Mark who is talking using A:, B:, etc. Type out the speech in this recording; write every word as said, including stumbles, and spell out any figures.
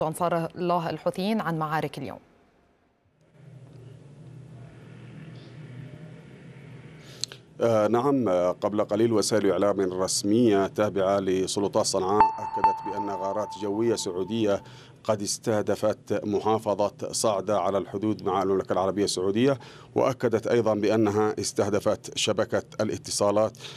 A: أنصار الله الحوثيين عن معارك اليوم.
B: آه نعم، قبل قليل وسائل إعلام رسمية تابعة لسلطات صنعاء أكدت بأن غارات جوية سعودية قد استهدفت محافظة صعدة على الحدود مع المملكة العربية السعودية، وأكدت أيضا بأنها استهدفت شبكة الاتصالات